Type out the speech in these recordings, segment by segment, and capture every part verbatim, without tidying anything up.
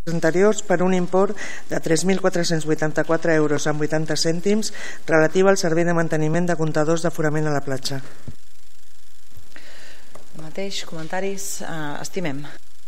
anteriors per un import de tres mil quatre-cents vuitanta-quatre euros amb vuitanta cèntims relatiu al servei de manteniment de comptadors d'aforament a la platja. El mateix, comentaris? Uh, estimem.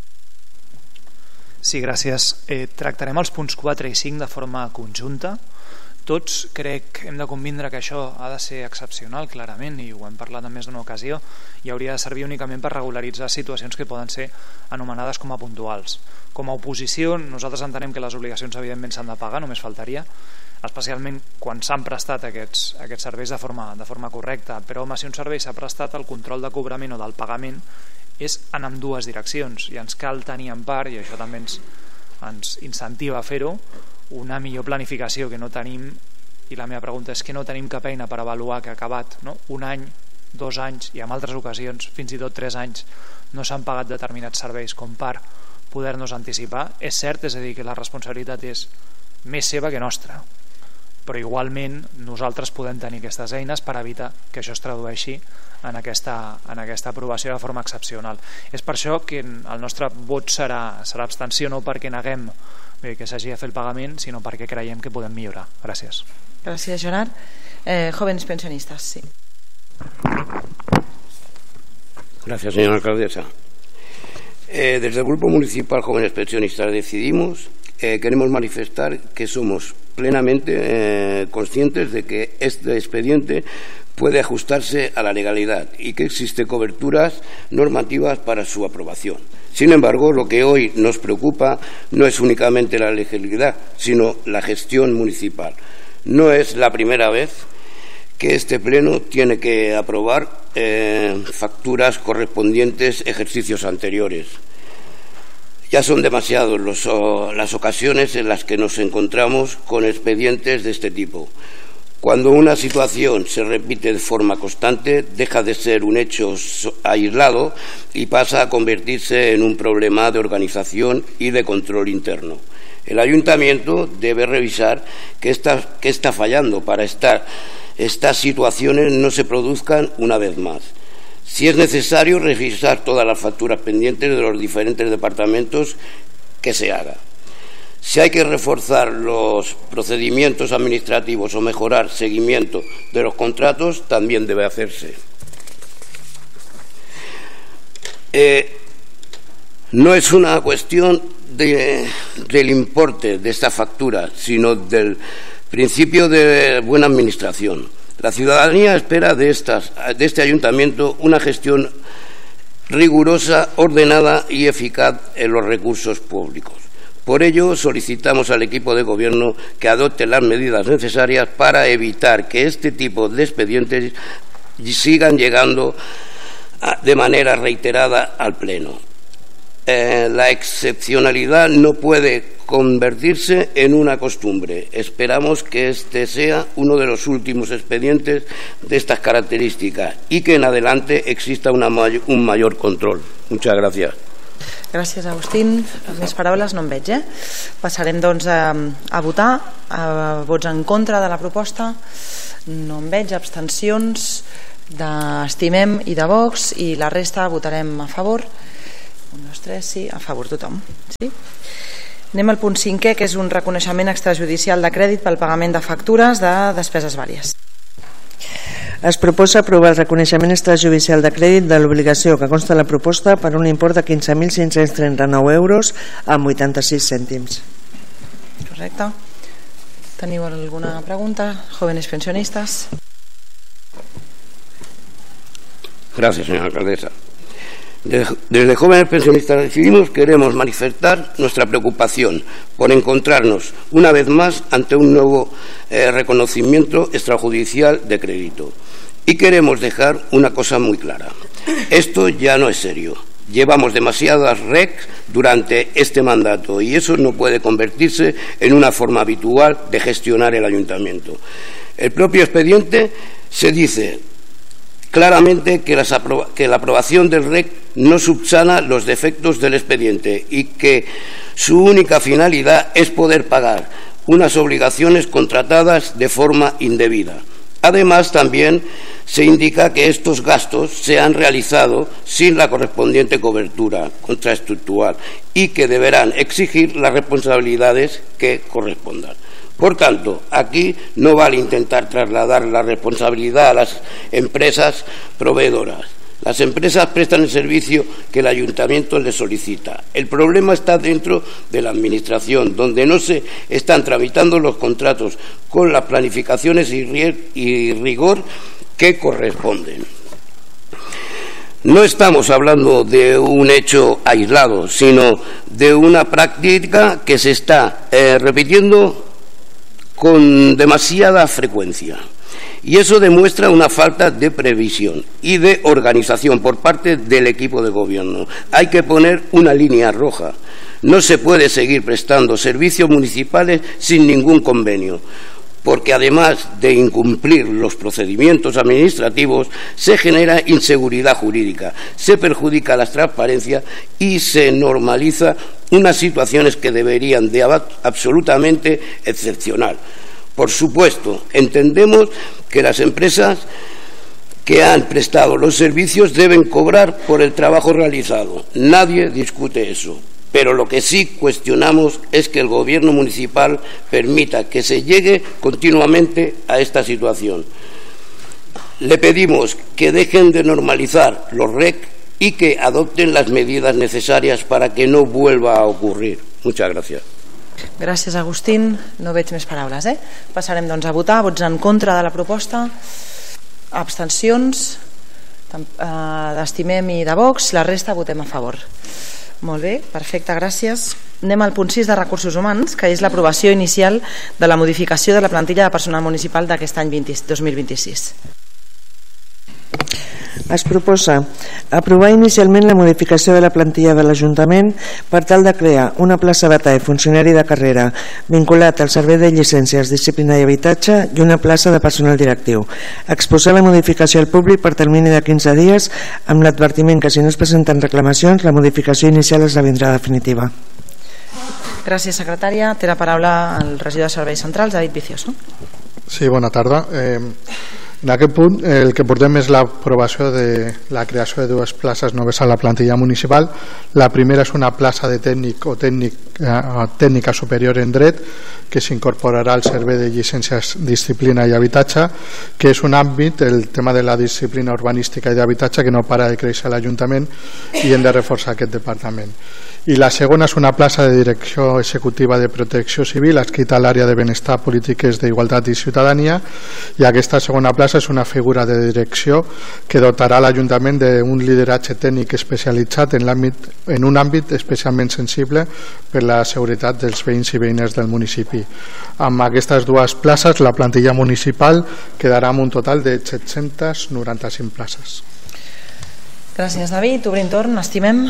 Sí, gràcies. Eh, tractarem els punts quatre i cinc de forma conjunta. Tots crec hem de convindre que això ha de ser excepcional, clarament, i ho hem parlat en més d'una ocasió, i hauria de servir únicament per regularitzar situacions que poden ser anomenades com a puntuals. Com a oposició, nosaltres entenem que les obligacions evidentment s'han de pagar, només faltaria, especialment quan s'han prestat aquests, aquests serveis de forma, de forma correcta, però home, si un servei s'ha prestat, el control de cobrament o del pagament és en ambdues direccions, i ens cal tenir en part, i això també ens, ens incentiva a fer-ho, una millor planificació que no tenim, i la meva pregunta és que no tenim cap eina per avaluar que ha acabat, no? un any, dos anys i en altres ocasions fins i tot tres anys no s'han pagat determinats serveis com per poder-nos anticipar. És cert, és a dir, que la responsabilitat és més seva que nostra, però igualment nosaltres podem tenir aquestes eines per evitar que això es tradueixi en aquesta, en aquesta aprovació de forma excepcional. És per això que el nostre vot serà, serà abstenció, no perquè neguem bé, que s'hagi de fer el pagament, sinó perquè creiem que podem millorar. Gràcies. Gràcies, Gerard. Eh, jóvenes pensionistas, sí. Gracias, señora alcaldesa. Eh, desde el Grupo Municipal Jóvenes Pensionistas decidimos, eh, queremos manifestar que somos plenamente eh, conscientes de que este expediente puede ajustarse a la legalidad y que existen coberturas normativas para su aprobación. Sin embargo, lo que hoy nos preocupa no es únicamente la legalidad, sino la gestión municipal. No es la primera vez que este Pleno tiene que aprobar eh, facturas correspondientes a ejercicios anteriores. Ya son demasiados los, oh, las ocasiones en las que nos encontramos con expedientes de este tipo. Cuando una situación se repite de forma constante, deja de ser un hecho aislado y pasa a convertirse en un problema de organización y de control interno. El Ayuntamiento debe revisar qué está, qué está fallando para que estas situaciones no se produzcan una vez más. Si es necesario revisar todas las facturas pendientes de los diferentes departamentos, que se haga. Si hay que reforzar los procedimientos administrativos o mejorar seguimiento de los contratos, también debe hacerse. Eh, no es una cuestión de, del importe de esta factura, sino del principio de buena administración. La ciudadanía espera de, estas, de este ayuntamiento una gestión rigurosa, ordenada y eficaz en los recursos públicos. Por ello, solicitamos al equipo de Gobierno que adopte las medidas necesarias para evitar que este tipo de expedientes sigan llegando de manera reiterada al Pleno. Eh, la excepcionalidad no puede convertirse en una costumbre. Esperamos que este sea uno de los últimos expedientes de estas características y que en adelante exista una may- un mayor control. Muchas gracias. Gràcies, Agustín. Més paraules no en veig, eh? Passarem doncs a, a votar. A vots en contra de la proposta no en veig. Abstencions d'Estimem i de Vox, i la resta votarem a favor. Un, dos, tres, sí, a favor tothom. Sí? Anem al punt cinquè, que és un reconeixement extrajudicial de crèdit pel pagament de factures de despeses vàries. Es proposa aprovar el reconeixement extrajudicial de crèdit de l'obligació que consta en la proposta per un import de quinze mil cinc-cents trenta-nou euros amb vuitanta-sis cèntims. Correcte. Teniu alguna pregunta? Jóvenes pensionistas. Gracias, señora alcaldesa. Desde Jóvenes Pensionistas decidimos queremos manifestar nuestra preocupación por encontrarnos una vez más ante un nuevo eh, reconocimiento extrajudicial de crédito. Y queremos dejar una cosa muy clara. Esto ya no es serio. Llevamos demasiadas R E C durante este mandato y eso no puede convertirse en una forma habitual de gestionar el ayuntamiento. El propio expediente se dice claramente que, las aproba- que la aprobación del R E C no subsana los defectos del expediente y que su única finalidad es poder pagar unas obligaciones contratadas de forma indebida. Además, también se indica que estos gastos se han realizado sin la correspondiente cobertura contraestructural y que deberán exigir las responsabilidades que correspondan. Por tanto, aquí no vale intentar trasladar la responsabilidad a las empresas proveedoras. Las empresas prestan el servicio que el ayuntamiento les solicita. El problema está dentro de la administración, donde no se están tramitando los contratos con las planificaciones y rigor que corresponden. No estamos hablando de un hecho aislado, sino de una práctica que se está eh, repitiendo con demasiada frecuencia. Y eso demuestra una falta de previsión y de organización por parte del equipo de gobierno. Hay que poner una línea roja. No se puede seguir prestando servicios municipales sin ningún convenio, porque además de incumplir los procedimientos administrativos, se genera inseguridad jurídica, se perjudica la transparencia y se normaliza unas situaciones que deberían de absolutamente excepcional. Por supuesto, entendemos que las empresas que han prestado los servicios deben cobrar por el trabajo realizado. Nadie discute eso. Pero lo que sí cuestionamos es que el Gobierno municipal permita que se llegue continuamente a esta situación. Le pedimos que dejen de normalizar los R E C y que adopten las medidas necesarias para que no vuelva a ocurrir. Muchas gracias. Gràcies, Agustín. No veig més paraules. Eh? Passarem doncs, a votar. Vots en contra de la proposta. Abstencions. D'Estimem i de Vox. La resta votem a favor. Molt bé, perfecte, gràcies. Anem al punt sis de Recursos Humans, que és l'aprovació inicial de la modificació de la plantilla de personal municipal d'aquest any dos mil vint-i-sis. Es proposa aprovar inicialment la modificació de la plantilla de l'Ajuntament per tal de crear una plaça batall funcionari de carrera vinculat al servei de llicències, disciplina i habitatge i una plaça de personal directiu. Exposar la modificació al públic per termini de quinze dies amb l'advertiment que si no es presenten reclamacions la modificació inicial esdevindrà definitiva. Gràcies, secretària. Té la paraula el regidor de Serveis Centrals, David Vicioso. Sí, bona tarda. Eh, En aquest punt el que portem és l'aprovació de la creació de dues places noves a la plantilla municipal. La primera és una plaça de tècnic o tècnic, eh, tècnica superior en dret que s'incorporarà al servei de llicències, disciplina i habitatge, que és un àmbit, el tema de la disciplina urbanística i d'habitatge, que no para de créixer a l'Ajuntament i hem de reforçar aquest departament. I la segona és una plaça de direcció executiva de protecció civil adscrita a l'àrea de benestar, polítiques d'igualtat i ciutadania, i aquesta segona plaça és una figura de direcció que dotarà l'Ajuntament d'un lideratge tècnic especialitzat en, en un àmbit especialment sensible per la seguretat dels veïns i veïnes del municipi. Amb aquestes dues places la plantilla municipal quedarà amb un total de set-centes noranta-cinc places. Gràcies, David. Obrim torn. Estimem.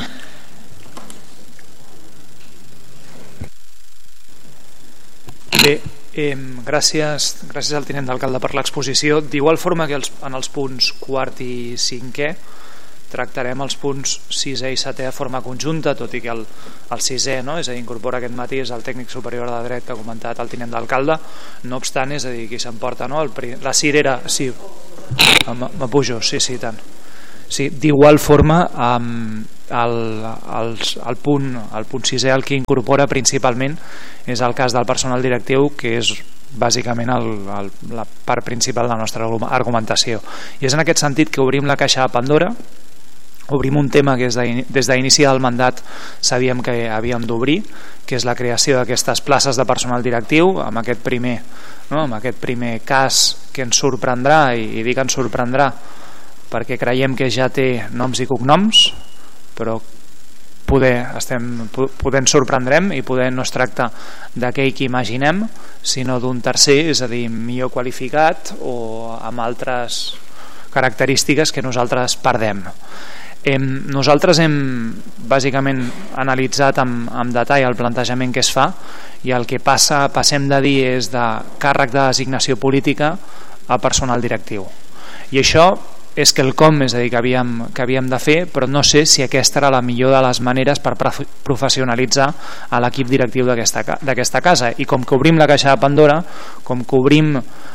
Bé, eh, gràcies, gràcies al tinent d'alcalde per l'exposició. D'igual forma que els, en els punts quart i cinquè tractarem els punts sisè i setè de forma conjunta, tot i que el, el sisè, no? És a dir, incorpora aquest matís el tècnic superior de dret que ha comentat el tinent d'alcalde. No obstant, és a dir, qui s'emporta, no? El, la cirera, sí, m'apujo, sí, sí, tant. Sí, d'igual forma, um, el, el, el, punt, el punt sisè el que incorpora principalment és el cas del personal directiu, que és bàsicament el, el, la part principal de la nostra argumentació. I és en aquest sentit que obrim la caixa de Pandora, obrim un tema que des d'inici del mandat sabíem que havíem d'obrir, que és la creació d'aquestes places de personal directiu, amb aquest primer, no? amb aquest primer cas que ens sorprendrà, i, i dic ens sorprendrà perquè creiem que ja té noms i cognoms, però poder, estem, poder ens sorprendrem i poder no es tracta d'aquell que imaginem, sinó d'un tercer, és a dir, millor qualificat o amb altres característiques que nosaltres perdem. Hem, nosaltres hem bàsicament analitzat amb, amb detall el plantejament que es fa, i el que passa, passem de dir és de càrrec de designació política a personal directiu. I això és que el com, és a dir, que havíem, que havíem de fer, però no sé si aquesta era la millor de les maneres per professionalitzar a l'equip directiu d'aquesta casa. I com que obrim la caixa de Pandora, com que obrim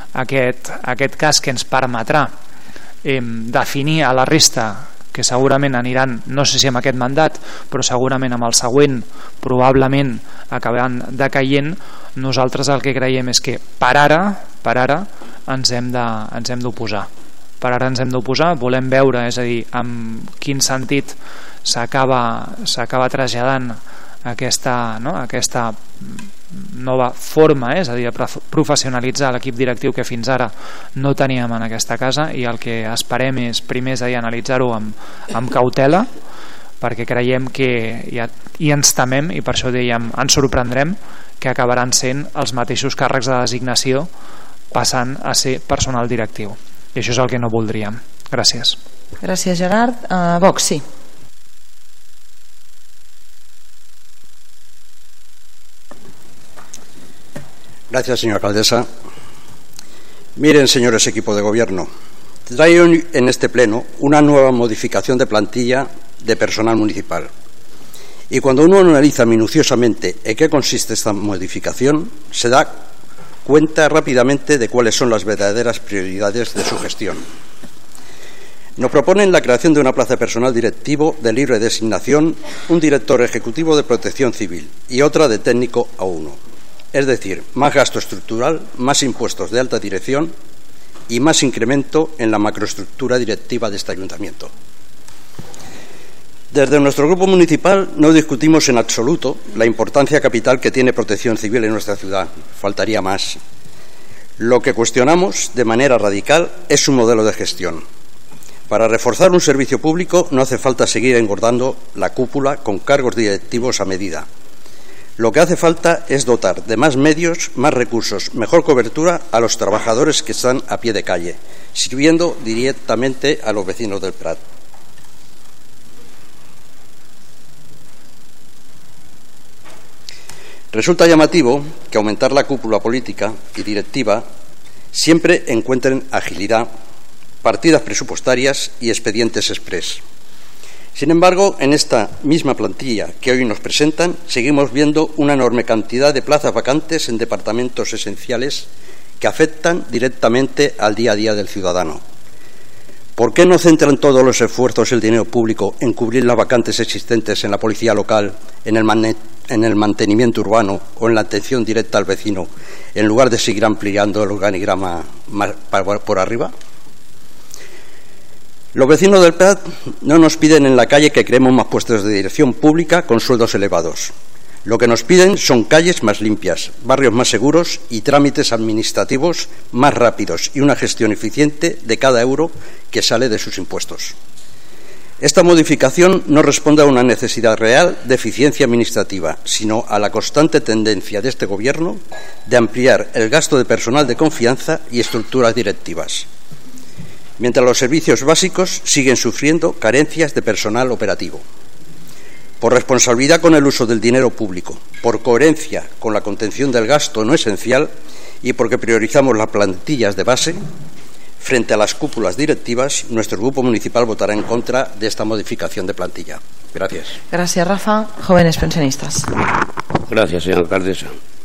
aquest, aquest cas que ens permetrà eh, definir a la resta, que segurament aniran, no sé si amb aquest mandat, però segurament amb el següent probablement acabaran decaient. Nosaltres el que creiem és que per ara, per ara ens hem de, ens hem d'oposar. Per ara ens hem d'oposar, volem veure, és a dir, en quin sentit s'acaba s'acaba traslladant aquesta, no? aquesta nova forma, eh? És a dir, professionalitzar l'equip directiu que fins ara no teníem en aquesta casa, i el que esperem és primer és analitzar-ho amb, amb cautela, perquè creiem que ja, i ens temem, i per això dèiem ens sorprendrem, que acabaran sent els mateixos càrrecs de designació passant a ser personal directiu, i això és el que no voldríem. Gràcies. Gràcies, Gerard. Uh, Vox, sí. Gracias, señora alcaldesa. Miren, señores equipo de gobierno, traigo en este pleno una nueva modificación de plantilla de personal municipal. Y cuando uno analiza minuciosamente en qué consiste esta modificación, se da cuenta rápidamente de cuáles son las verdaderas prioridades de su gestión. Nos proponen la creación de una plaza de personal directivo de libre designación, un director ejecutivo de protección civil y otra de técnico A uno. Es decir, más gasto estructural, más impuestos de alta dirección y más incremento en la macroestructura directiva de este ayuntamiento. Desde nuestro grupo municipal no discutimos en absoluto la importancia capital que tiene protección civil en nuestra ciudad, faltaría más. Lo que cuestionamos de manera radical es su modelo de gestión. Para reforzar un servicio público no hace falta seguir engordando la cúpula con cargos directivos a medida. Lo que hace falta es dotar de más medios, más recursos, mejor cobertura a los trabajadores que están a pie de calle, sirviendo directamente a los vecinos del Prat. Resulta llamativo que aumentar la cúpula política y directiva siempre encuentren agilidad, partidas presupuestarias y expedientes exprés. Sin embargo, en esta misma plantilla que hoy nos presentan, seguimos viendo una enorme cantidad de plazas vacantes en departamentos esenciales que afectan directamente al día a día del ciudadano. ¿Por qué no centran todos los esfuerzos el dinero público en cubrir las vacantes existentes en la policía local, en el, man en el mantenimiento urbano o en la atención directa al vecino, en lugar de seguir ampliando el organigrama más por arriba? Los vecinos del Prat no nos piden en la calle que creemos más puestos de dirección pública con sueldos elevados. Lo que nos piden son calles más limpias, barrios más seguros y trámites administrativos más rápidos y una gestión eficiente de cada euro que sale de sus impuestos. Esta modificación no responde a una necesidad real de eficiencia administrativa, sino a la constante tendencia de este Gobierno de ampliar el gasto de personal de confianza y estructuras directivas, mientras los servicios básicos siguen sufriendo carencias de personal operativo. Por responsabilidad con el uso del dinero público, por coherencia con la contención del gasto no esencial y porque priorizamos las plantillas de base, frente a las cúpulas directivas, nuestro grupo municipal votará en contra de esta modificación de plantilla. Gracias. Gracias, Rafa. Jóvenes pensionistas. Gracias, señora alcaldesa.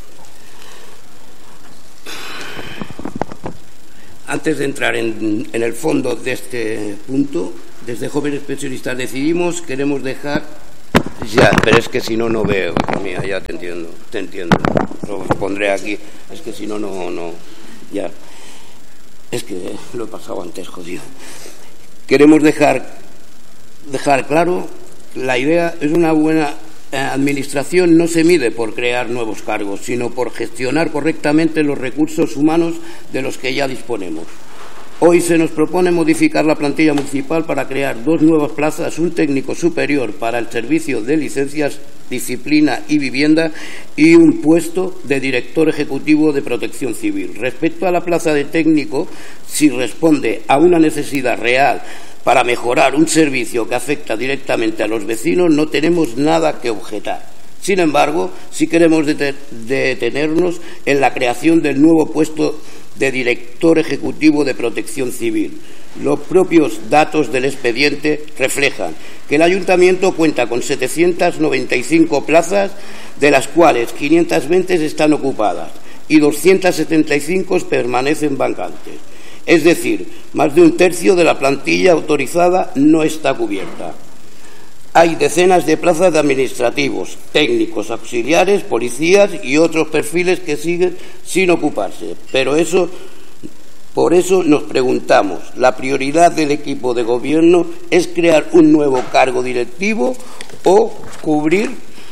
Antes de entrar en, en el fondo de este punto, desde Jóvenes Pensionistas Decidimos queremos dejar... Ya, pero es que si no, no veo, hija mía, ya te entiendo, te entiendo. Lo pondré aquí, es que si no, no, no, ya. Es que lo he pasado antes, jodido. Queremos dejar, dejar claro, la idea es una buena... administración no se mide por crear nuevos cargos, sino por gestionar correctamente los recursos humanos de los que ya disponemos. Hoy se nos propone modificar la plantilla municipal para crear dos nuevas plazas, un técnico superior para el servicio de licencias, disciplina y vivienda y un puesto de director ejecutivo de protección civil. Respecto a la plaza de técnico, si responde a una necesidad real para mejorar un servicio que afecta directamente a los vecinos, no tenemos nada que objetar. Sin embargo, sí queremos detenernos en la creación del nuevo puesto de director ejecutivo de protección civil. Los propios datos del expediente reflejan que el ayuntamiento cuenta con setecientas noventa y cinco plazas, de las cuales quinientas veinte están ocupadas, y doscientas setenta y cinco permanecen vacantes. Es decir, más de un tercio de la plantilla autorizada no está cubierta. Hay decenas de plazas de administrativos, técnicos, auxiliares, policías y otros perfiles que siguen sin ocuparse. Pero eso, por eso nos preguntamos, ¿la prioridad del equipo de gobierno es crear un nuevo cargo directivo o cubrir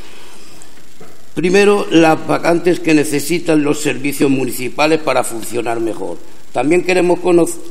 primero las vacantes que necesitan los servicios municipales para funcionar mejor? También queremos conocer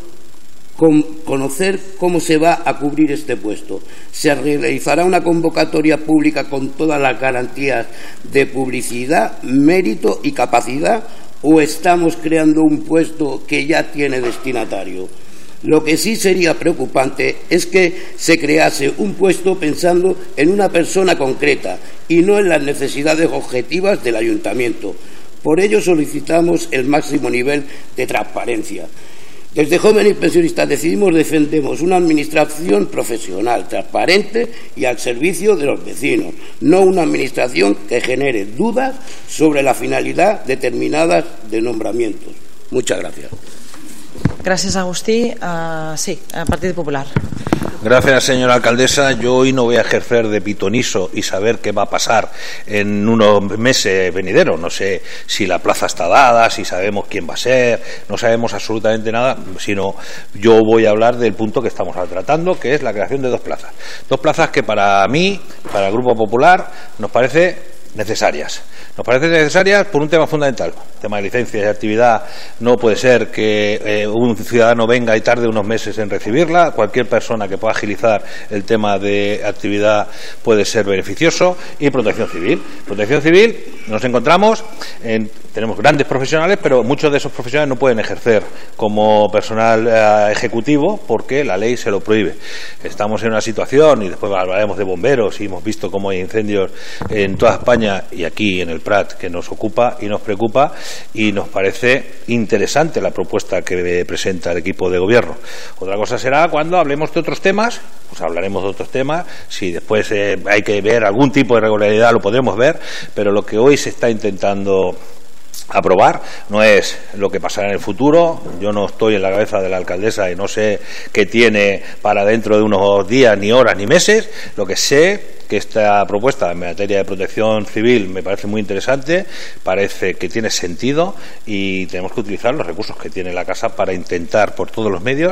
conocer cómo se va a cubrir este puesto. ¿Se realizará una convocatoria pública con todas las garantías de publicidad, mérito y capacidad, o estamos creando un puesto que ya tiene destinatario? Lo que sí sería preocupante es que se crease un puesto pensando en una persona concreta y no en las necesidades objetivas del ayuntamiento. Por ello solicitamos el máximo nivel de transparencia. Desde Jóvenes Pensionistas Decidimos defendemos una administración profesional, transparente y al servicio de los vecinos, no una administración que genere dudas sobre la finalidad determinadas de nombramientos. Muchas gracias. Gracias, Agustí. Uh, sí, Partido Popular. Gracias, señora alcaldesa. Yo hoy no voy a ejercer de pitoniso y saber qué va a pasar en unos meses venideros. No sé si la plaza está dada, si sabemos quién va a ser, no sabemos absolutamente nada, sino yo voy a hablar del punto que estamos tratando, que es la creación de dos plazas. Dos plazas que para mí, para el Grupo Popular, nos parece necesarias. Nos parece necesarias por un tema fundamental, el tema de licencias de actividad. No puede ser que eh, un ciudadano venga y tarde unos meses en recibirla. Cualquier persona que pueda agilizar el tema de actividad puede ser beneficioso. Y protección civil. Protección civil, nos encontramos, en, tenemos grandes profesionales, pero muchos de esos profesionales no pueden ejercer como personal eh, ejecutivo porque la ley se lo prohíbe. Estamos en una situación, y después hablaremos de bomberos, y hemos visto cómo hay incendios en toda España y aquí en el Prat, que nos ocupa y nos preocupa, y nos parece interesante la propuesta que presenta el equipo de gobierno. Otra cosa será cuando hablemos de otros temas, pues hablaremos de otros temas. Si después eh, hay que ver algún tipo de irregularidad, lo podremos ver, pero lo que hoy se está intentando aprobar no es lo que pasará en el futuro. Yo no estoy en la cabeza de la alcaldesa y no sé qué tiene para dentro de unos días, ni horas, ni meses. Lo que sé que esta propuesta en materia de protección civil me parece muy interesante, parece que tiene sentido, y tenemos que utilizar los recursos que tiene la Casa para intentar por todos los medios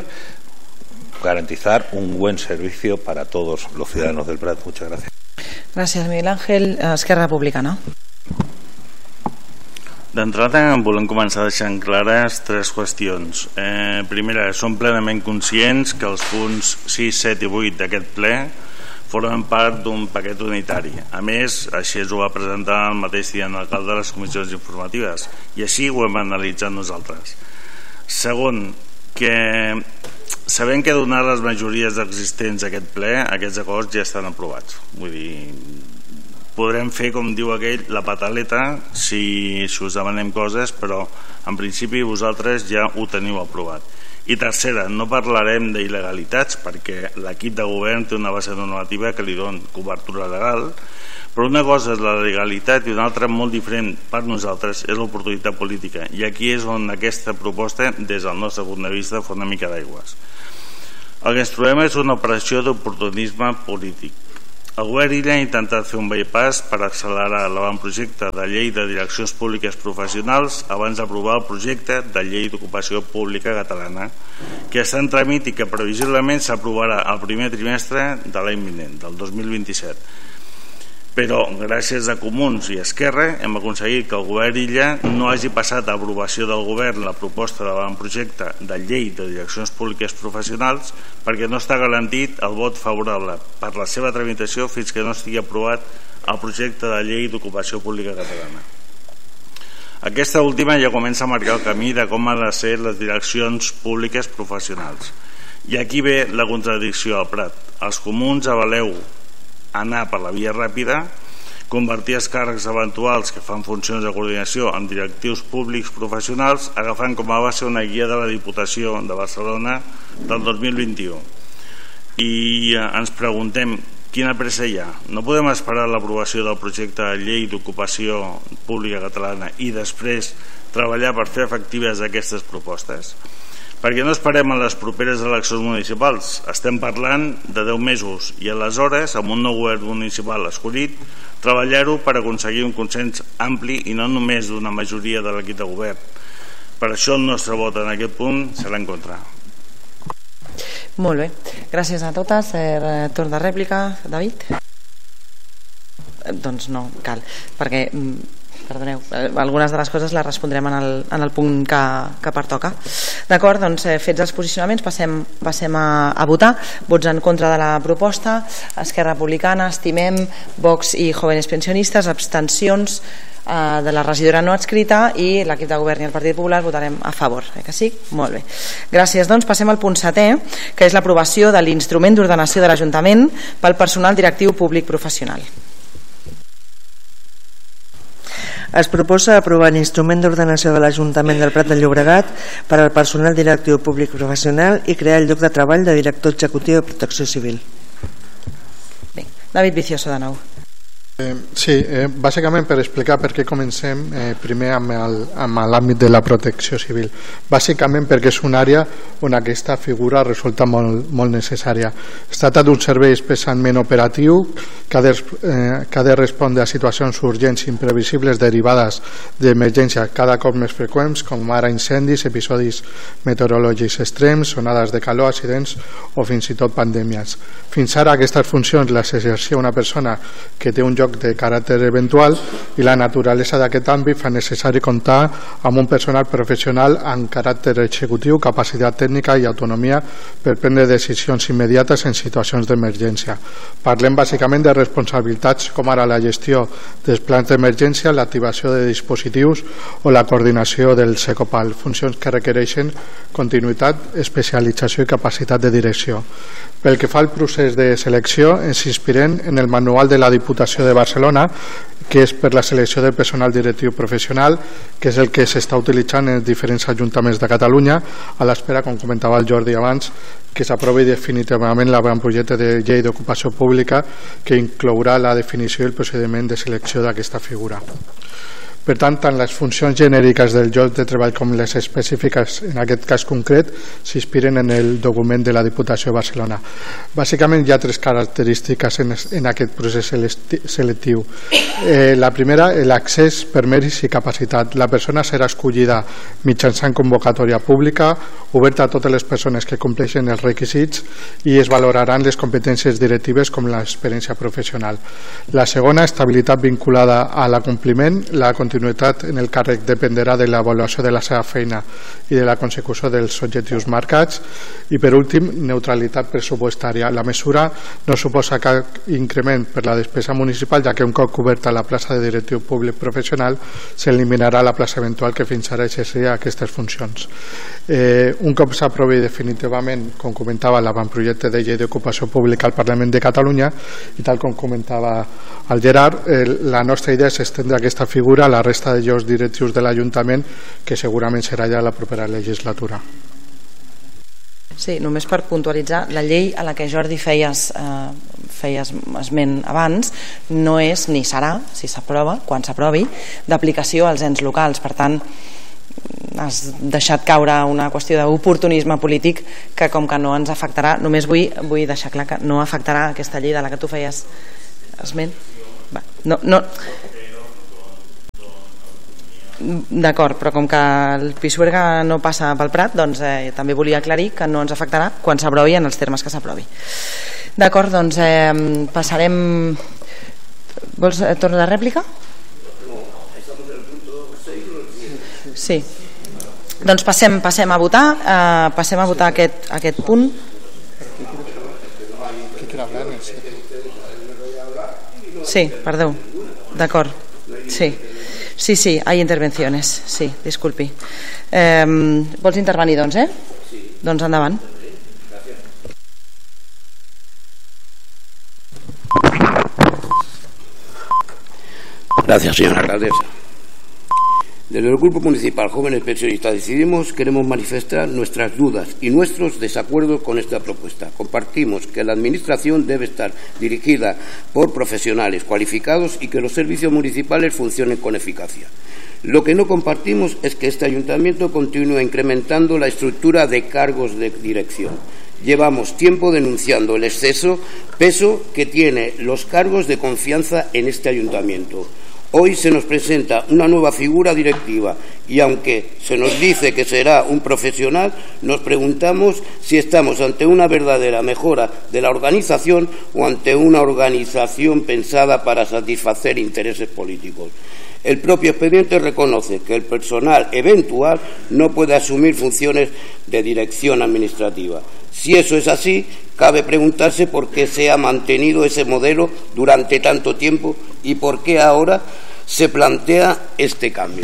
garantizar un buen servicio para todos los ciudadanos del Prat. Muchas gracias. Gràcies, Miguel Ángel. Esquerra Republicana. D'entrada, volem començar deixant clares tres qüestions. Eh, primera, som plenament conscients que els punts sis, set i vuit d'aquest ple formen part d'un paquet unitari. A més, així es ho va presentar el mateix dia en l'alcalde de les comissions informatives, i així ho hem analitzat nosaltres. Segon, que sabem que donar les majories existents a aquest ple, aquests acords ja estan aprovats. Vull dir, podrem fer, com diu aquell, la pataleta si, si us demanem coses, però en principi vosaltres ja ho teniu aprovat. I tercera, no parlarem d'il·legalitats perquè l'equip de govern té una base normativa que li dona cobertura legal, però una cosa és la legalitat i una altra molt diferent per nosaltres és l'oportunitat política, i aquí és on aquesta proposta, des del nostre punt de vista, fa una mica d'aigües. El que ens trobem és una operació d'oportunisme polític. El govern Illa ha intentat fer un bypass per accelerar l'avantprojecte de llei de direccions públiques professionals abans d'aprovar el projecte de llei d'ocupació pública catalana, que està en tràmit i que previsiblement s'aprovarà al primer trimestre de l'any vinent, del dos mil vint-i-set. Però gràcies a Comuns i Esquerra hem aconseguit que el govern Illa no hagi passat a aprovació del govern la proposta de l'avantprojecte de llei de direccions públiques professionals, perquè no està garantit el vot favorable per la seva tramitació fins que no estigui aprovat el projecte de llei d'ocupació pública catalana. Aquesta última ja comença a marcar el camí de com han de ser les direccions públiques professionals. I aquí ve la contradicció al Prat. Els Comuns avaleu anar per la via ràpida, convertir els càrrecs eventuals que fan funcions de coordinació en directius públics professionals, agafant com a base una guia de la Diputació de Barcelona del dos mil vint-i-u. I ens preguntem quina pressa hi ha? No podem esperar l'aprovació del projecte de llei d'ocupació pública catalana i després treballar per fer efectives aquestes propostes? Per què no esperem a les properes eleccions municipals? Estem parlant de deu mesos i aleshores, amb un nou govern municipal escollit, treballar-ho per aconseguir un consens ampli i no només d'una majoria de l'equip de govern. Per això el nostre vot en aquest punt serà en contra. Molt bé, gràcies a totes. Eh, torn de rèplica, David? Eh, doncs no cal, perquè perdoneu, algunes de les coses les respondrem en el, en el punt que, que pertoca. D'acord, doncs eh, fets els posicionaments passem, passem a, a votar. Vots en contra de la proposta: Esquerra Republicana, Estimem, Vox i Jóvenes Pensionistes. Abstencions eh, de la regidora no adscrita, i l'equip de govern i el Partit Popular votarem a favor, eh que sí? Molt bé, gràcies. Doncs passem al punt setè, que és l'aprovació de l'instrument d'ordenació de l'Ajuntament pel personal directiu públic professional. Es proposa aprovar l'instrument d'ordenació de l'Ajuntament del Prat de Llobregat per al personal directiu públic professional i crear el lloc de treball de director executiu de Protecció Civil. Bé, David Vicioso de nou. Eh, sí, eh, bàsicament per explicar per què comencem eh, primer amb l'àmbit de la protecció civil. Bàsicament perquè és una àrea on aquesta figura resulta molt, molt necessària. Es tracta d'un servei especialment operatiu que ha, de, eh, que ha de respondre a situacions urgents i imprevisibles derivades d'emergència cada cop més freqüents, com ara incendis, episodis meteorològics extrems, onades de calor, accidents o fins i tot pandèmies. Fins ara aquestes funcions les exercia una persona que té un lloc de caràcter eventual, i la naturalesa d'aquest àmbit fa necessari comptar amb un personal professional amb caràcter executiu, capacitat tècnica i autonomia per prendre decisions immediates en situacions d'emergència. Parlem bàsicament de responsabilitats com ara la gestió dels plans d'emergència, l'activació de dispositius o la coordinació del SECOPAL, funcions que requereixen continuïtat, especialització i capacitat de direcció. Pel que fa al procés de selecció, ens inspirem en el manual de la Diputació de Barcelona, que és per la selecció del personal directiu professional, que és el que s'està utilitzant en diferents ajuntaments de Catalunya, a l'espera, com comentava el Jordi abans, que s'aprovi definitivament l'avantprojecte de llei d'ocupació pública, que inclourà la definició i el procediment de selecció d'aquesta figura. Per tant, tant les funcions genèriques del lloc de treball com les específiques, en aquest cas concret, s'inspiren en el document de la Diputació de Barcelona. Bàsicament hi ha tres característiques en, en aquest procés selectiu. Eh, la primera, l'accés per mèrits i capacitat. La persona serà escollida mitjançant convocatòria pública, oberta a totes les persones que compleixen els requisits, i es valoraran les competències directives com l'experiència professional. La segona, estabilitat vinculada a l'acompliment. La continuïtat en el càrrec dependrà de l'avaluació de la seva feina i de la consecució dels objectius marcats. I per últim, neutralitat pressupostària. La mesura no suposa cap increment per la despesa municipal, ja que un cop coberta la plaça de directiu públic professional s'eliminarà la plaça eventual que fins ara exercia aquestes funcions. Eh, un cop s'aprovi definitivament, com comentava, l'avantprojecte de llei d'ocupació pública al Parlament de Catalunya, i tal com comentava el Gerard, eh, la nostra idea és estendre aquesta figura a la resta de llocs directius de l'Ajuntament, que segurament serà ja la propera legislatura. Sí, només per puntualitzar, la llei a la que Jordi feies, eh, feies esment abans no és ni serà, si s'aprova, quan s'aprovi, d'aplicació als ens locals. Per tant, has deixat caure una qüestió d'oportunisme polític que, com que no ens afectarà, només vull, vull deixar clar que no afectarà aquesta llei de la que tu feies esment. Va, no, no. D'acord, però com que el Pisuerga no passa pel Prat, doncs eh, també volia aclarir que no ens afectarà quan s'aprovi en els termes que s'aprovi. D'acord, doncs eh, passarem... Vols eh, tornar de rèplica? Sí. Doncs passem, passem a votar, eh, passem a votar aquest, aquest punt. Sí, perdó. D'acord. Sí. Sí, sí, hay intervenciones. Sí, disculpi. Eh, vols intervenir, doncs, eh? Sí. Doncs endavant. Gracias, señora alcaldesa. Desde el Grupo Municipal Jóvenes Pensionistas Decidimos queremos manifestar nuestras dudas y nuestros desacuerdos con esta propuesta. Compartimos que la Administración debe estar dirigida por profesionales cualificados y que los servicios municipales funcionen con eficacia. Lo que no compartimos es que este Ayuntamiento continúe incrementando la estructura de cargos de dirección. Llevamos tiempo denunciando el exceso peso que tienen los cargos de confianza en este Ayuntamiento. Hoy se nos presenta una nueva figura directiva y aunque se nos dice que será un profesional, nos preguntamos si estamos ante una verdadera mejora de la organización o ante una organización pensada para satisfacer intereses políticos. El propio expediente reconoce que el personal eventual no puede asumir funciones de dirección administrativa. Si eso es así, cabe preguntarse por qué se ha mantenido ese modelo durante tanto tiempo y por qué ahora se plantea este cambio.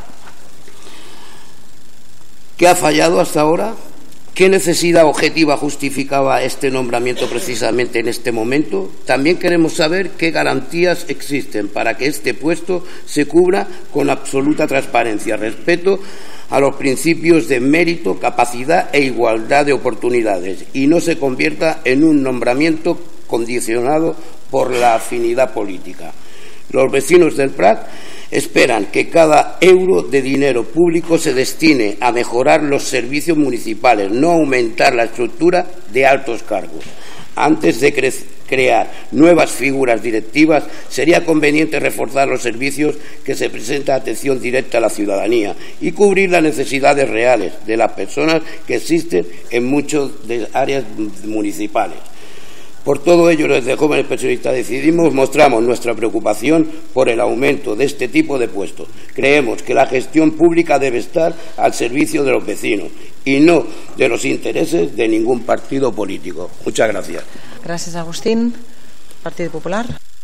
¿Qué ha fallado hasta ahora? ¿Qué necesidad objetiva justificaba este nombramiento precisamente en este momento? También queremos saber qué garantías existen para que este puesto se cubra con absoluta transparencia, respeto a los principios de mérito, capacidad e igualdad de oportunidades y no se convierta en un nombramiento condicionado por la afinidad política. Los vecinos del Prat esperan que cada euro de dinero público se destine a mejorar los servicios municipales, no aumentar la estructura de altos cargos. Antes de cre crear nuevas figuras directivas, sería conveniente reforzar los servicios que se presenta atención directa a la ciudadanía y cubrir las necesidades reales de las personas que existen en muchas áreas municipales. Por todo ello, desde Jóvenes Pensionistas Decidimos mostramos nuestra preocupación por el aumento de este tipo de puestos. Creemos que la gestión pública debe estar al servicio de los vecinos y no de los intereses de ningún partido político. Muchas gracias. Gracias, Agustín. Partido Popular.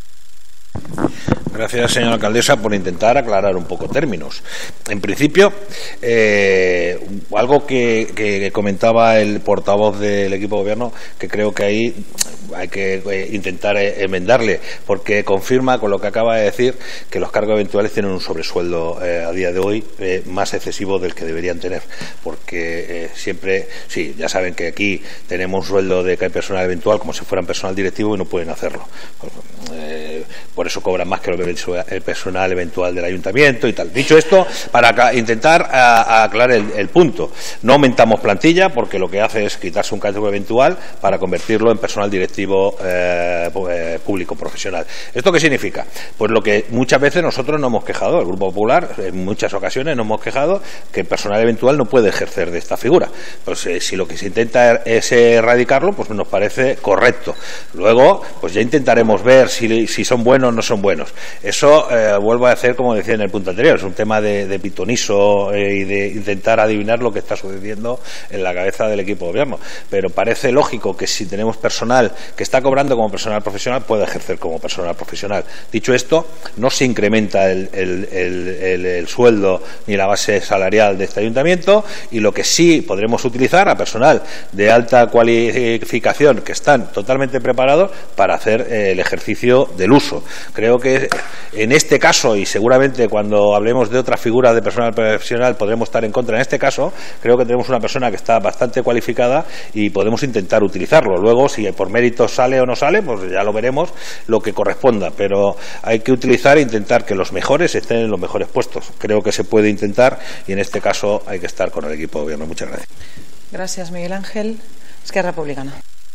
Gracias, señora alcaldesa, por intentar aclarar un poco términos. En principio, eh, algo que, que comentaba el portavoz del equipo de gobierno, que creo que ahí hay que eh, intentar eh, enmendarle, porque confirma con lo que acaba de decir que los cargos eventuales tienen un sobresueldo eh, a día de hoy eh, más excesivo del que deberían tener, porque eh, siempre, sí, ya saben que aquí tenemos un sueldo de personal eventual como si fueran personal directivo y no pueden hacerlo. Eh, por eso cobran más que lo que el personal eventual del ayuntamiento y tal. Dicho esto, para intentar a, a aclarar el, el punto, no aumentamos plantilla porque lo que hace es quitarse un cargo eventual para convertirlo en personal directivo eh, público profesional. ¿Esto qué significa? Pues lo que muchas veces nosotros nos hemos quejado, el Grupo Popular en muchas ocasiones nos hemos quejado que el personal eventual no puede ejercer de esta figura. Pues eh, si lo que se intenta es erradicarlo, pues nos parece correcto. Luego, pues ya intentaremos ver si, si son buenos o no son buenos. Eso, eh, vuelvo a decir, como decía en el punto anterior, es un tema de, de pitoniso eh, y de intentar adivinar lo que está sucediendo en la cabeza del equipo de gobierno. Pero parece lógico que si tenemos personal que está cobrando como personal profesional, pueda ejercer como personal profesional. Dicho esto, no se incrementa el, el, el, el, el sueldo ni la base salarial de este ayuntamiento y lo que sí podremos utilizar a personal de alta cualificación que están totalmente preparados para hacer eh, el ejercicio del uso. Creo que en este caso, y seguramente cuando hablemos de otras figuras de personal profesional podremos estar en contra, en este caso creo que tenemos una persona que está bastante cualificada y podemos intentar utilizarlo. Luego, si por mérito sale o no sale, pues ya lo veremos lo que corresponda, pero hay que utilizar e intentar que los mejores estén en los mejores puestos. Creo que se puede intentar y en este caso hay que estar con el equipo de gobierno. Muchas gracias. Gracias, Miguel Ángel. Esquerra Republicana.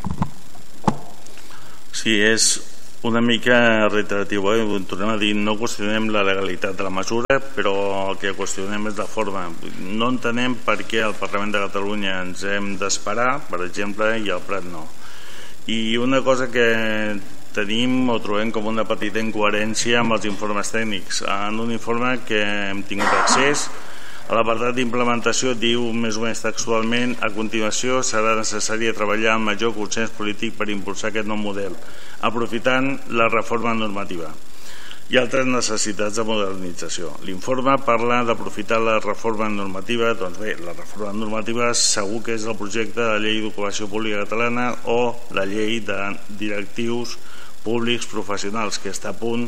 Sí, és una mica reiteratiu, eh? Tornem a dir, no qüestionem la legalitat de la mesura, però el que qüestionem és la forma. No entenem per què al Parlament de Catalunya ens hem d'esperar, per exemple, i al Prat no. I una cosa que tenim o trobem com una petita incoherència amb els informes tècnics. En un informe que hem tingut accés, a l'apartat d'implementació diu més o menys textualment: a continuació serà necessari treballar amb major consens polític per impulsar aquest nou model, aprofitant la reforma normativa i altres necessitats de modernització. L'informe parla d'aprofitar la reforma normativa. Doncs bé, la reforma normativa segur que és el projecte de la llei d'ocupació pública catalana o la llei de directius públics professionals, que està a punt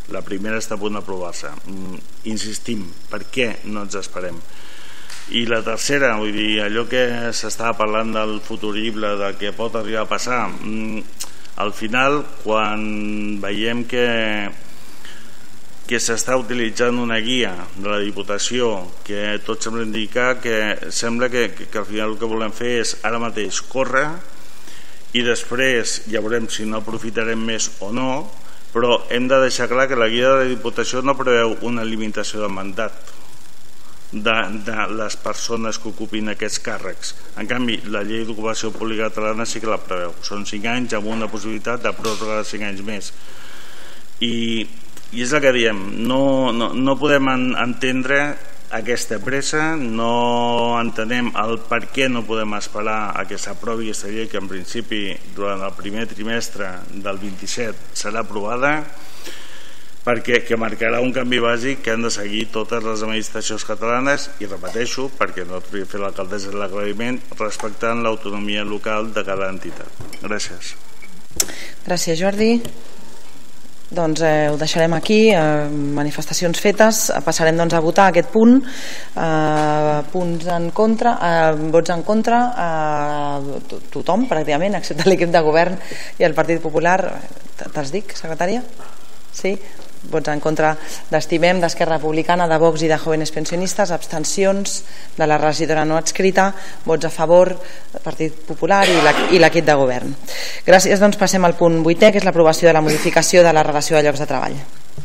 La primera està a punt d'aprovar-se. Insistim, per què no ens esperem? I la tercera, vull dir, allò que s'estava parlant del futurible, del que pot arribar a passar, al final, quan veiem que que s'està utilitzant una guia de la Diputació que tot sembla indicar que sembla que, que al final el que volem fer és ara mateix córrer i després ja veurem si no aprofitarem més o no, però hem de deixar clar que la guia de la Diputació no preveu una limitació de mandat de, de les persones que ocupin aquests càrrecs. En canvi, la llei d'ocupació pública catalana sí que la preveu. Són cinc anys amb una possibilitat de pròrroga de cinc anys més. I I és el que diem, no, no, no podem entendre aquesta pressa, no entenem el per què no podem esperar a que s'aprovi aquesta llei que en principi durant el primer trimestre del vint-i-set serà aprovada, perquè que marcarà un canvi bàsic que han de seguir totes les administracions catalanes i repeteixo, perquè no trobi fer l'alcaldessa de l'aclariment, respectant l'autonomia local de cada entitat. Gràcies. Gràcies, Jordi. Doncs eh, ho deixarem aquí, eh, manifestacions fetes, passarem doncs a votar aquest punt, eh, punts en contra, eh, vots en contra, eh, tothom pràcticament, excepte l'equip de govern i el Partit Popular. Te'ls dic, secretària? Sí? Vots en contra d'Estimem, d'Esquerra Republicana, de Vox i de Jóvenes Pensionistes, abstencions de la regidora no adscrita, vots a favor del Partit Popular i l'equip de govern. Gràcies, doncs passem al punt vuitè, que és l'aprovació de la modificació de la relació de llocs de treball.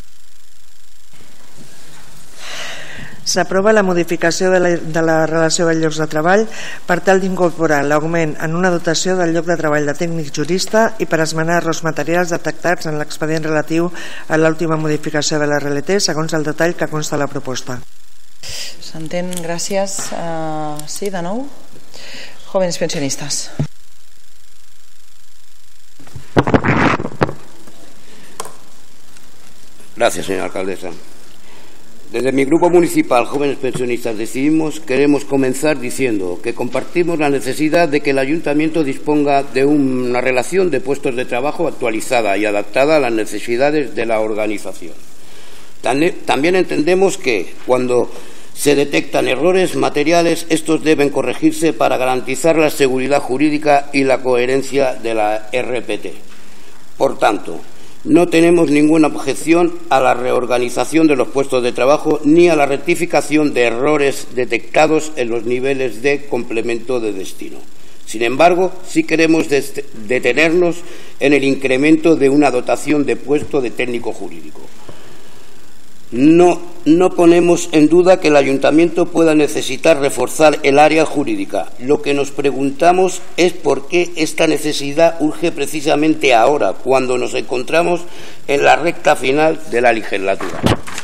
S'aprova la modificació de la, de la relació de llocs de treball per tal d'incorporar l'augment en una dotació del lloc de treball de tècnic jurista i per esmenar errors materials detectats en l'expedient relatiu a l'última modificació de la R L T segons el detall que consta a la proposta. S'entén, gràcies. Uh, sí, de nou? Jóvenes Pensionistes. Gracias, señora alcaldesa. Desde mi grupo municipal Jóvenes Pensionistas Decidimos queremos comenzar diciendo que compartimos la necesidad de que el Ayuntamiento disponga de una relación de puestos de trabajo actualizada y adaptada a las necesidades de la organización. También entendemos que cuando se detectan errores materiales, estos deben corregirse para garantizar la seguridad jurídica y la coherencia de la R P T. Por tanto, no tenemos ninguna objeción a la reorganización de los puestos de trabajo ni a la rectificación de errores detectados en los niveles de complemento de destino. Sin embargo, sí queremos detenernos en el incremento de una dotación de puesto de técnico jurídico. No, no ponemos en duda que el Ayuntamiento pueda necesitar reforzar el área jurídica. Lo que nos preguntamos es por qué esta necesidad urge precisamente ahora, cuando nos encontramos en la recta final de la legislatura.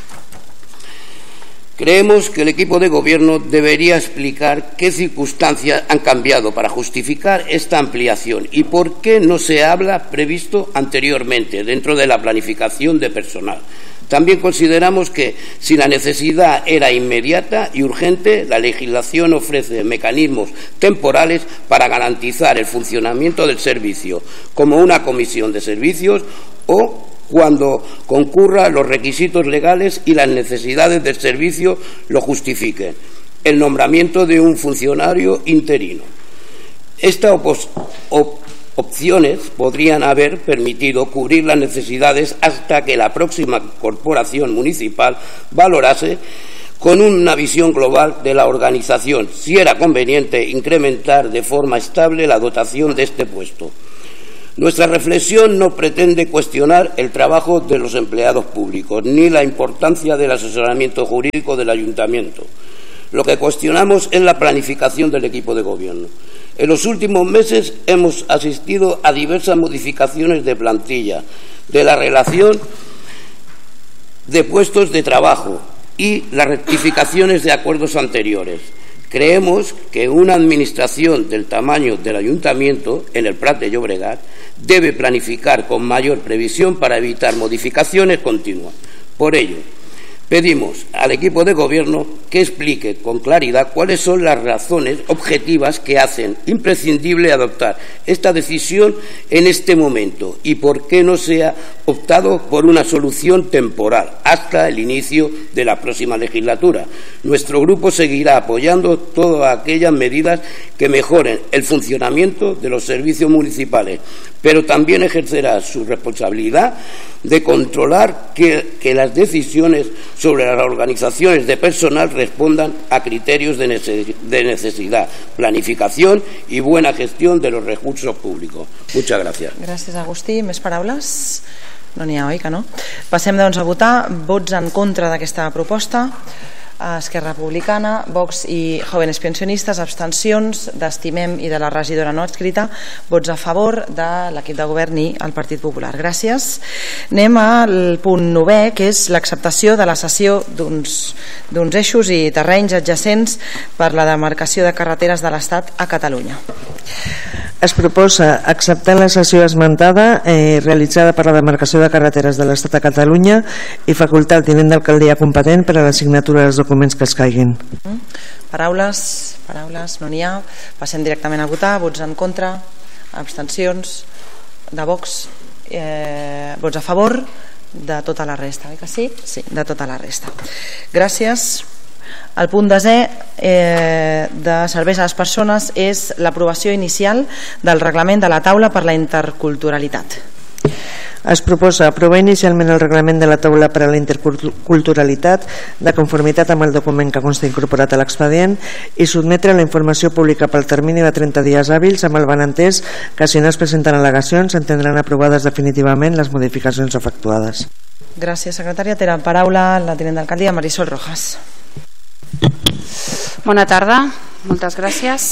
Creemos que el equipo de gobierno debería explicar qué circunstancias han cambiado para justificar esta ampliación y por qué no se habla previsto anteriormente dentro de la planificación de personal. También consideramos que, si la necesidad era inmediata y urgente, la legislación ofrece mecanismos temporales para garantizar el funcionamiento del servicio, como una comisión de servicios o cuando concurra los requisitos legales y las necesidades del servicio lo justifiquen, el nombramiento de un funcionario interino. Esta opos op opciones podrían haber permitido cubrir las necesidades hasta que la próxima corporación municipal valorase con una visión global de la organización si era conveniente incrementar de forma estable la dotación de este puesto. Nuestra reflexión no pretende cuestionar el trabajo de los empleados públicos ni la importancia del asesoramiento jurídico del Ayuntamiento. Lo que cuestionamos es la planificación del equipo de gobierno. En los últimos meses hemos asistido a diversas modificaciones de plantilla, de la relación de puestos de trabajo y las rectificaciones de acuerdos anteriores. Creemos que una administración del tamaño del Ayuntamiento, en el Prat de Llobregat, debe planificar con mayor previsión para evitar modificaciones continuas. Por ello, Pedimos al equipo de gobierno que explique con claridad cuáles son las razones objetivas que hacen imprescindible adoptar esta decisión en este momento y por qué no se ha optado por una solución temporal hasta el inicio de la próxima legislatura. Nuestro grupo seguirá apoyando todas aquellas medidas que mejoren el funcionamiento de los servicios municipales, pero también ejercerá su responsabilidad de controlar que, que las decisiones sobre las organizaciones de personal respondan a criterios de necesidad, planificación y buena gestión de los recursos públicos. Muchas gracias. Gràcies, Agustí. Més paraules? No n'hi ha, oi que no? Passem doncs a votar. Vots en contra d'aquesta proposta. Esquerra Republicana, Vox i Jóvenes Pensionistes, abstencions d'Estimem i de la regidora no adscrita, vots a favor de l'equip de govern i el Partit Popular. Gràcies. Anem al punt novè, que és l'acceptació de la cessió d'uns eixos i terrenys adjacents per la demarcació de carreteres de l'Estat a Catalunya. Es proposa acceptar la cessió esmentada eh, realitzada per la demarcació de carreteres de l'Estat a Catalunya i facultar el tinent d'alcaldia competent per a la signatura dels documents que es caiguin. Paraules? Paraules? No n'hi ha. Passem directament a votar. Vots en contra? Abstencions? De Vox? Eh, vots a favor? De tota la resta, oi que sí? Sí, de tota la resta. Gràcies. El punt desè eh, de serveis a les persones és l'aprovació inicial del reglament de la taula per la interculturalitat. Es proposa aprovar inicialment el reglament de la taula per a la interculturalitat de conformitat amb el document que consta incorporat a l'expedient i sotmetre la informació pública pel termini de trenta dies hàbils amb el benentès que si no es presenten al·legacions s'entendran aprovades definitivament les modificacions efectuades. Gràcies, secretària. Té la paraula la tinent d'alcaldia Marisol Rojas. Bona tarda, moltes gràcies.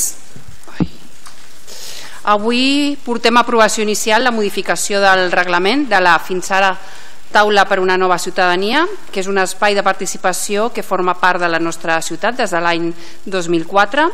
Avui portem a aprovació inicial la modificació del reglament de la fins ara taula per una nova ciutadania, que és un espai de participació que forma part de la nostra ciutat des de l'any dos mil quatre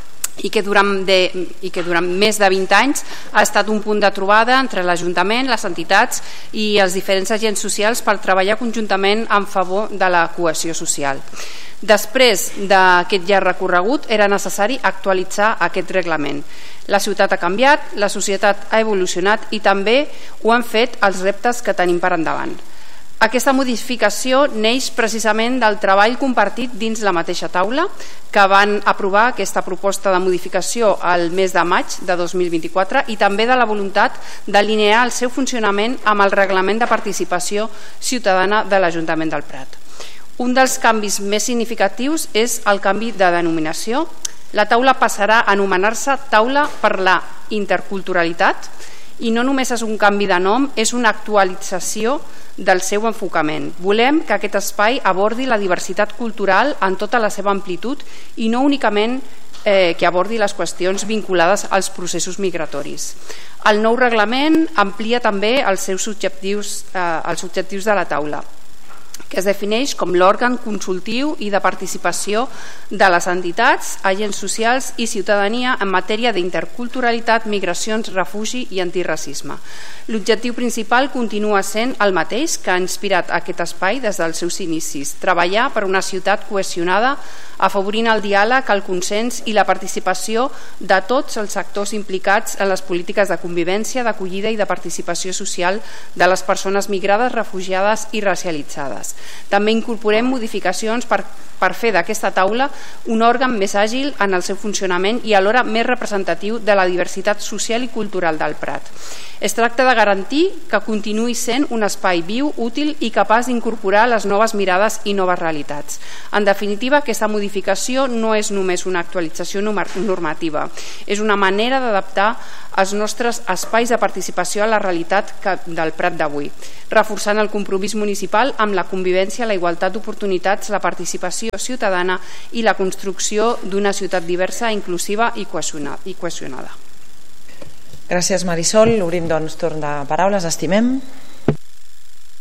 i que durant, de, i que durant més de vint anys ha estat un punt de trobada entre l'Ajuntament, les entitats i els diferents agents socials per treballar conjuntament en favor de la cohesió social. Després d'aquest llarg recorregut era necessari actualitzar aquest reglament. La ciutat ha canviat, la societat ha evolucionat i també ho han fet els reptes que tenim per endavant. Aquesta modificació neix precisament del treball compartit dins la mateixa taula que van aprovar aquesta proposta de modificació al mes de maig de dos mil vint-i-quatre i també de la voluntat d'alinear el seu funcionament amb el reglament de participació ciutadana de l'Ajuntament del Prat. Un dels canvis més significatius és el canvi de denominació. La taula passarà a anomenar-se Taula per la Interculturalitat i no només és un canvi de nom, és una actualització del seu enfocament. Volem que aquest espai abordi la diversitat cultural en tota la seva amplitud i no únicament eh, que abordi les qüestions vinculades als processos migratoris. El nou reglament amplia també els seus objectius, eh, els objectius de la taula, que es defineix com l'òrgan consultiu i de participació de les entitats, agents socials i ciutadania en matèria d'interculturalitat, migracions, refugi i antiracisme. L'objectiu principal continua sent el mateix que ha inspirat aquest espai des dels seus inicis: treballar per una ciutat cohesionada, afavorint el diàleg, el consens i la participació de tots els actors implicats en les polítiques de convivència, d'acollida i de participació social de les persones migrades, refugiades i racialitzades. També incorporem modificacions per, per fer d'aquesta taula un òrgan més àgil en el seu funcionament i alhora més representatiu de la diversitat social i cultural del Prat. Es tracta de garantir que continuï sent un espai viu, útil i capaç d'incorporar les noves mirades i noves realitats. En definitiva, aquesta modificació no és només una actualització normativa, és una manera d'adaptar els nostres espais de participació a la realitat del Prat d'avui, reforçant el compromís municipal amb la convivència, la igualtat d'oportunitats, la participació ciutadana i la construcció d'una ciutat diversa, inclusiva i cohesionada. Gràcies, Marisol. Obrim doncs torn de paraules. Estimem.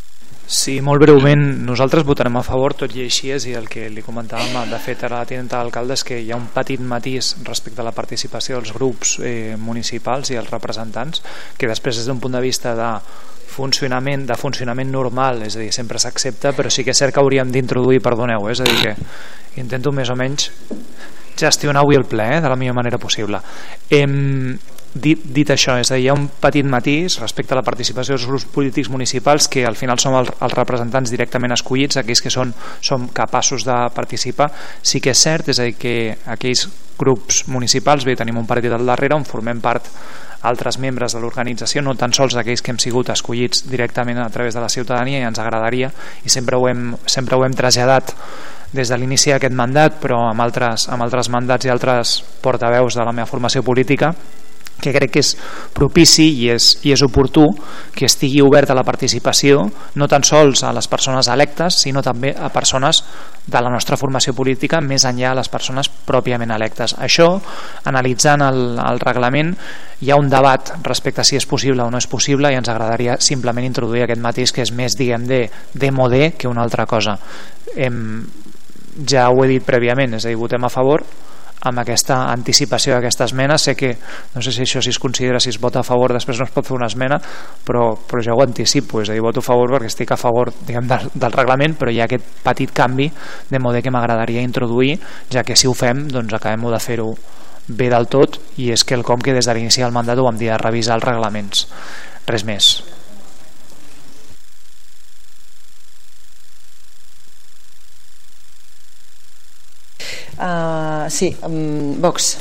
Sí, molt breument, nosaltres votarem a favor, tot i així és, i el que li comentàvem de fet a la tinenta d'alcalde, és que hi ha un petit matís respecte a la participació dels grups eh, municipals i els representants, que després des d'un punt de vista de funcionament, de funcionament normal, és a dir, sempre s'accepta, però sí que és cert que hauríem d'introduir, perdoneu, és a dir, que intento més o menys gestionar avui el ple eh, de la millor manera possible. Hem Dit, dit això, és a dir, hi ha un petit matís respecte a la participació dels grups polítics municipals, que al final som els, els representants directament escollits, aquells que són, som capaços de participar. Sí que és cert, és a dir, que aquells grups municipals, bé, tenim un partit al darrere on formem part altres membres de l'organització, no tan sols aquells que hem sigut escollits directament a través de la ciutadania, i ens agradaria, i sempre ho hem, sempre ho hem traslladat des de l'inici d'aquest mandat, però amb altres, amb altres mandats i altres portaveus de la meva formació política, que crec que és propici i és, i és oportú que estigui oberta la participació, no tan sols a les persones electes, sinó també a persones de la nostra formació política, més enllà de les persones pròpiament electes. Això, analitzant el, el reglament, hi ha un debat respecte a si és possible o no és possible, i ens agradaria simplement introduir aquest matís, que és més, diguem, de, de modé que una altra cosa. Hem, ja ho he dit prèviament, és a dir, votem a favor amb aquesta anticipació d'aquesta esmena. Sé que, no sé si això si es considera, si es vota a favor després no es pot fer una esmena, però, però ja ho anticipo, és a dir, voto a favor perquè estic a favor, diguem, del, del reglament, però hi ha aquest petit canvi de mode que m'agradaria introduir, ja que si ho fem, doncs acabem de fer-ho bé del tot, i és quelcom que des de l'inici del mandat ho vam dir, de revisar els reglaments. Res més. Uh, sí, um, Vox.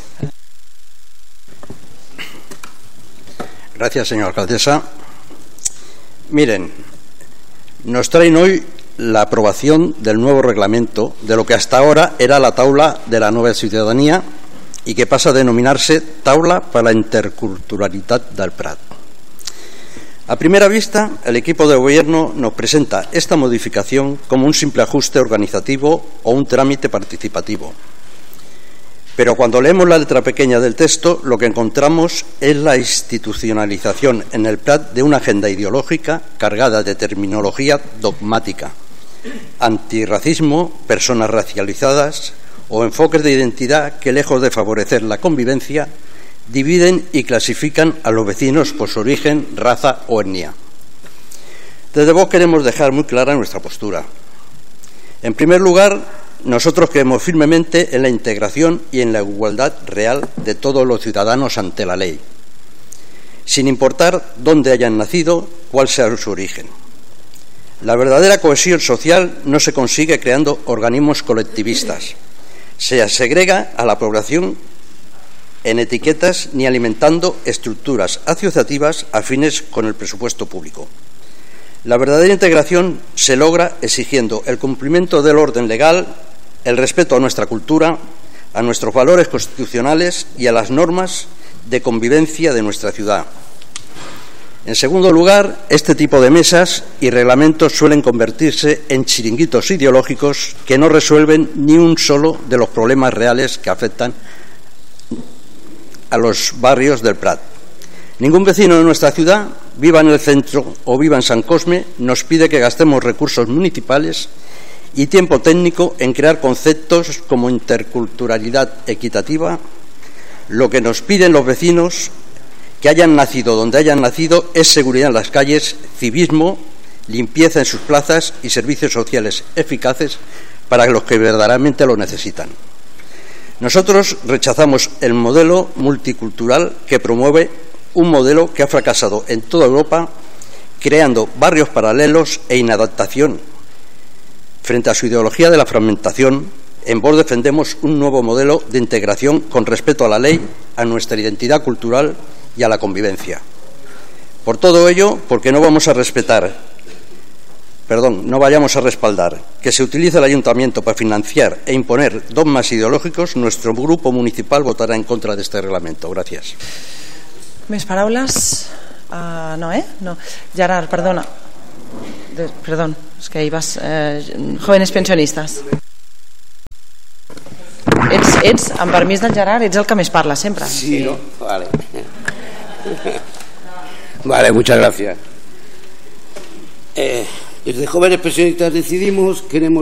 Gracias, señora alcaldesa. Miren, nos traen hoy la aprobación del nuevo reglamento de lo que hasta ahora era la Taula de la Nueva Ciudadanía y que pasa a denominarse Taula para la Interculturalitat del Prat. A primera vista, el equipo de gobierno nos presenta esta modificación como un simple ajuste organizativo o un trámite participativo. Pero cuando leemos la letra pequeña del texto, lo que encontramos es la institucionalización en el Prat de una agenda ideológica cargada de terminología dogmática, antirracismo, personas racializadas o enfoques de identidad que, lejos de favorecer la convivencia, dividen y clasifican a los vecinos por su origen, raza o etnia. Desde Vox queremos dejar muy clara nuestra postura. En primer lugar, nosotros creemos firmemente en la integración y en la igualdad real de todos los ciudadanos ante la ley, sin importar dónde hayan nacido, cuál sea su origen. La verdadera cohesión social no se consigue creando organismos colectivistas. Se segrega a la población en etiquetas ni alimentando estructuras asociativas afines con el presupuesto público. La verdadera integración se logra exigiendo el cumplimiento del orden legal, el respeto a nuestra cultura, a nuestros valores constitucionales y a las normas de convivencia de nuestra ciudad. En segundo lugar, este tipo de mesas y reglamentos suelen convertirse en chiringuitos ideológicos que no resuelven ni un solo de los problemas reales que afectan a los barrios del Prat. Ningún vecino de nuestra ciudad, viva en el centro o viva en San Cosme, nos pide que gastemos recursos municipales y tiempo técnico en crear conceptos como interculturalidad equitativa. Lo que nos piden los vecinos, que hayan nacido donde hayan nacido, es seguridad en las calles, civismo, limpieza en sus plazas y servicios sociales eficaces para los que verdaderamente lo necesitan. Nosotros rechazamos el modelo multicultural que promueve un modelo que ha fracasado en toda Europa, creando barrios paralelos e inadaptación. Frente a su ideología de la fragmentación, en Vox defendemos un nuevo modelo de integración con respeto a la ley, a nuestra identidad cultural y a la convivencia. Por todo ello, porque no vamos a respetar Perdón, no vayamos a respaldar que se utilice el ayuntamiento para financiar e imponer dogmas ideológicos, nuestro grupo municipal votará en contra de este reglamento. Gracias. Més paraules? Uh, no, eh? No. Gerard, perdona. De, perdón, es que ibas... Eh, jóvenes pensionistas. Ets, ets, amb permís del Gerard, ets el que més parla sempre. Sí, ¿no? Vale. Vale, muchas gracias. Eh... Desde Jóvenes Pensionistas Decidimos queremos